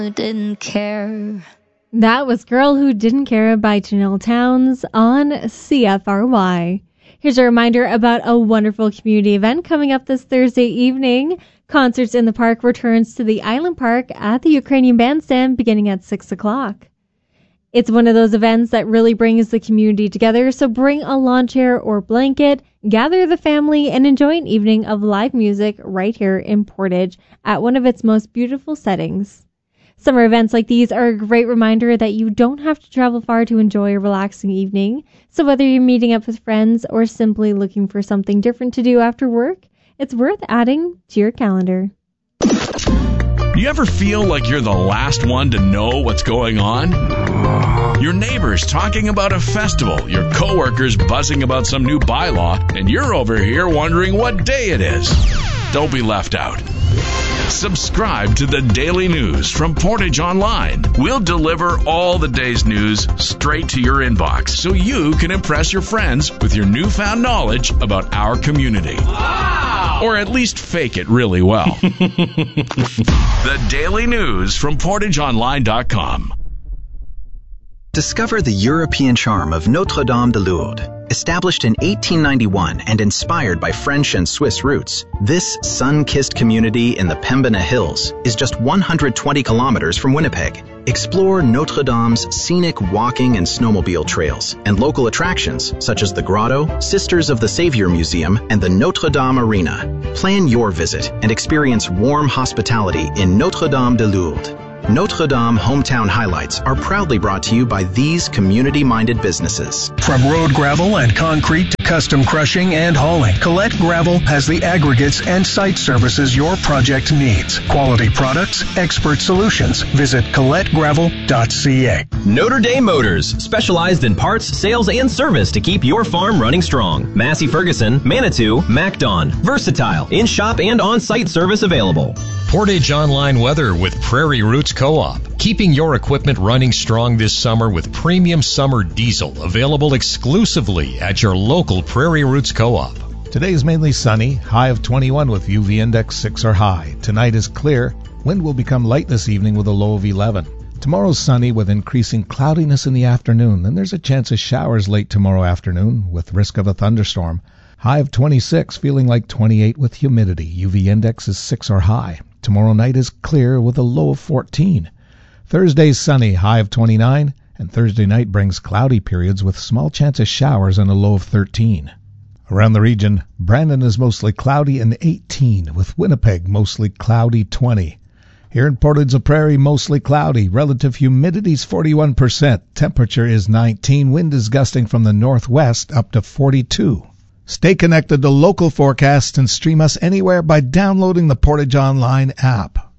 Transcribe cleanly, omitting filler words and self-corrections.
Didn't care. That was Girl Who Didn't Care by Janelle Towns on CFRY. Here's a reminder about a wonderful community event coming up this Thursday evening. Concerts in the Park returns to the Island Park at the Ukrainian Bandstand beginning at 6 o'clock. It's one of those events that really brings the community together, so bring a lawn chair or blanket, gather the family, and enjoy an evening of live music right here in Portage at one of its most beautiful settings. Summer events like these are a great reminder that you don't have to travel far to enjoy a relaxing evening. So whether you're meeting up with friends or simply looking for something different to do after work, it's worth adding to your calendar. You ever feel like you're the last one to know what's going on? Your neighbors talking about a festival, your coworkers buzzing about some new bylaw, and you're over here wondering what day it is. Don't be left out. Subscribe to the Daily News from Portage Online. We'll deliver all the day's news straight to your inbox so you can impress your friends with your newfound knowledge about our community. Wow! Or at least fake it really well. The Daily News from PortageOnline.com. Discover the European charm of Notre-Dame de Lourdes. Established in 1891 and inspired by French and Swiss roots, this sun-kissed community in the Pembina Hills is just 120 kilometers from Winnipeg. Explore Notre Dame's scenic walking and snowmobile trails and local attractions such as the Grotto, Sisters of the Savior Museum, and the Notre Dame Arena. Plan your visit and experience warm hospitality in Notre-Dame de Lourdes. Notre Dame Hometown Highlights are proudly brought to you by these community-minded businesses. From road gravel and concrete to custom crushing and hauling, Colette Gravel has the aggregates and site services your project needs. Quality products, expert solutions. Visit ColetteGravel.ca. Notre Dame Motors, specialized in parts, sales, and service to keep your farm running strong. Massey Ferguson, Manitou, MacDon. Versatile, in-shop and on-site service available. Portage Online weather with Prairie Roots Co-op. Keeping your equipment running strong this summer with premium summer diesel available exclusively at your local Prairie Roots Co-op. Today is mainly sunny, high of 21 with UV index 6 or high. Tonight is clear. Wind will become light this evening with a low of 11. Tomorrow's sunny with increasing cloudiness in the afternoon. Then there's a chance of showers late tomorrow afternoon with risk of a thunderstorm. High of 26, feeling like 28 with humidity. UV index is 6 or high. Tomorrow night is clear with a low of 14. Thursday's sunny, high of 29, and Thursday night brings cloudy periods with small chance of showers and a low of 13. Around the region, Brandon is mostly cloudy and 18, with Winnipeg mostly cloudy 20. Here in Portage la Prairie, mostly cloudy. Relative humidity is 41%. Temperature is 19. Wind is gusting from the northwest up to 42. Stay connected to local forecasts and stream us anywhere by downloading the Portage Online app.